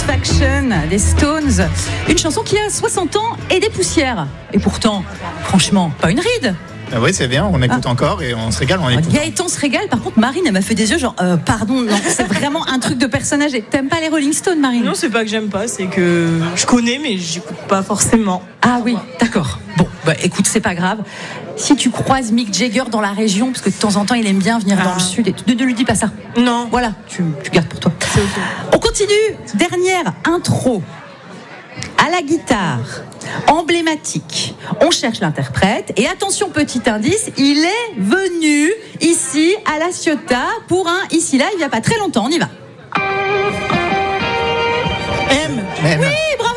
Satisfaction des Stones. Une chanson qui a 60 ans et des poussières. Et pourtant, franchement, pas une ride. Ah oui, c'est bien, on écoute encore et on se régale en écoutant. Gaëtan se régale, par contre Marine elle m'a fait des yeux genre pardon, non, c'est vraiment un truc de personnage. Et t'aimes pas les Rolling Stones, Marine? Non, c'est pas que j'aime pas, c'est que je connais mais j'écoute pas forcément. Ah oui, d'accord. Bon, bah écoute, c'est pas grave. Si tu croises Mick Jagger dans la région, parce que de temps en temps il aime bien venir dans le sud, et ne lui dis pas ça. Non. Voilà, tu gardes pour toi. C'est ok. On continue. Dernière intro. À la guitare, emblématique. On cherche l'interprète. Et attention, petit indice, il est venu ici à La Ciotat pour un ici là il n'y a pas très longtemps. On y va. M. Oui, bravo.